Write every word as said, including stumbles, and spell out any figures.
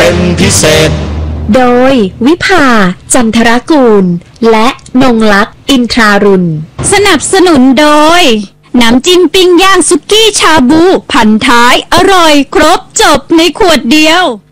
เป็นพิเศษโดยวิภาจันทรกูลและนงลักษณ์อินทรารุณสนับสนุนโดยน้ำจิ้มปิ้งย่างสุกี้ชาบูพันท้ายอร่อยครบจบในขวดเดียว